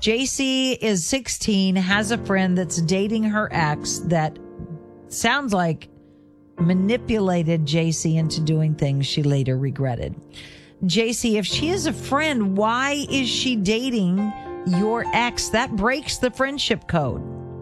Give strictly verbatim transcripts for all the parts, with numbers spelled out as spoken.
J C is sixteen, has a friend that's dating her ex that sounds like manipulated J C into doing things she later regretted. J C, if she is a friend, why is she dating your ex? That breaks the friendship code.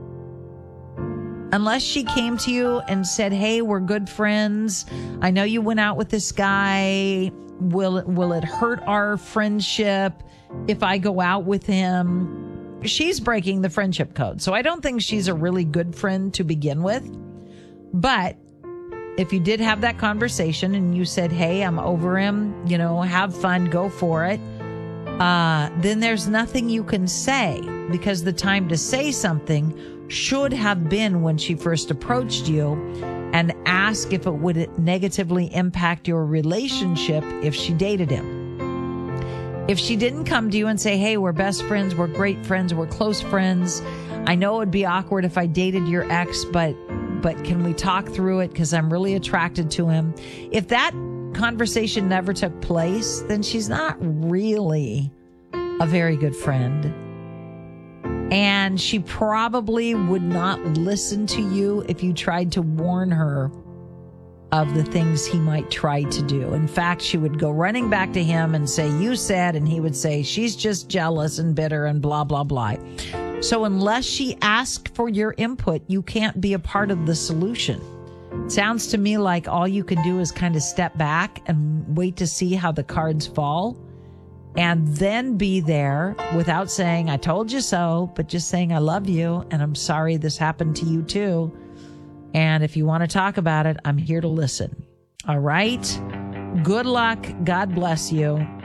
Unless she came to you and said, hey, we're good friends. I know you went out with this guy. Will, will it hurt our friendship if I go out with him? She's breaking the friendship code. So I don't think she's a really good friend to begin with. But if you did have that conversation and you said, hey, I'm over him, you know, have fun, go for it, uh, then there's nothing you can say, because the time to say something should have been when she first approached you and ask if it would negatively impact your relationship if she dated him. If she didn't come to you and say, hey, we're best friends, we're great friends, we're close friends, I know it would be awkward if I dated your ex, but but can we talk through it because I'm really attracted to him? If that conversation never took place, then she's not really a very good friend. And she probably would not listen to you if you tried to warn her of the things he might try to do. In fact, she would go running back to him and say, you said, and he would say, she's just jealous and bitter and blah, blah, blah. So unless she asked for your input, you can't be a part of the solution. Sounds to me like all you can do is kind of step back and wait to see how the cards fall, and then be there without saying, I told you so, but just saying, I love you and I'm sorry this happened to you too. And if you want to talk about it, I'm here to listen. All right. Good luck. God bless you.